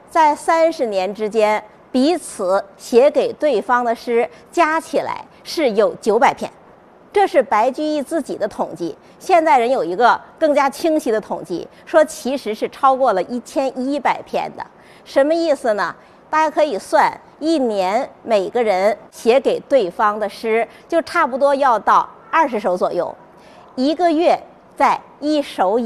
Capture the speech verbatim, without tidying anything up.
在三十年之间，彼此写给对方的诗加起来是有九百篇。这是白居易自己的统计。现代人有一个更加清晰的统计，说其实是超过了一千一百篇的。什么意思呢？大家可以算，一年每个人写给对方的诗就差不多要到二十首左右，一个月在一首以